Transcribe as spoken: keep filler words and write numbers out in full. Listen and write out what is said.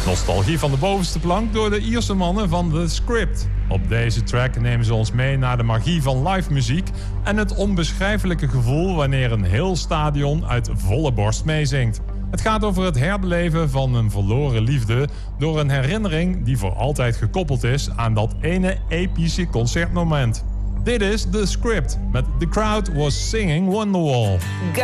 Nostalgie van de bovenste plank door de Ierse mannen van The Script. Op deze track nemen ze ons mee naar de magie van live muziek en het onbeschrijfelijke gevoel wanneer een heel stadion uit volle borst meezingt. Het gaat over het herbeleven van een verloren liefde door een herinnering die voor altijd gekoppeld is aan dat ene epische concertmoment. Dit is The Script met The Crowd Was Singing Wonderwall.